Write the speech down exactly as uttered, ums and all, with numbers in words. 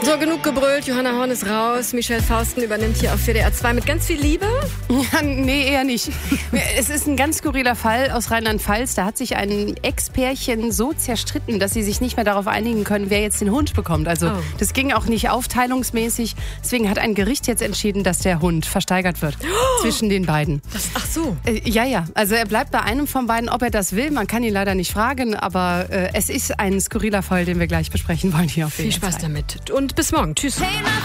So, genug gebrüllt. Johanna Horn ist raus. Michelle Fausten übernimmt hier auf W D R zwei mit ganz viel Liebe. Ja, nee, eher nicht. Es ist ein ganz skurriler Fall aus Rheinland-Pfalz. Da hat sich ein Ex-Pärchen so zerstritten, dass sie sich nicht mehr darauf einigen können, wer jetzt den Hund bekommt. Also Oh. das ging auch nicht aufteilungsmäßig. Deswegen hat ein Gericht jetzt entschieden, dass der Hund versteigert wird Oh. zwischen den beiden. Das, ach so. Äh, ja, ja. Also er bleibt bei einem von beiden, ob er das will. Man kann ihn leider nicht fragen, aber äh, es ist ein skurriler Fall, den wir gleich besprechen wollen hier auf W D R Viel Spaß zwei. damit. Und bis morgen. Tschüss. Hey,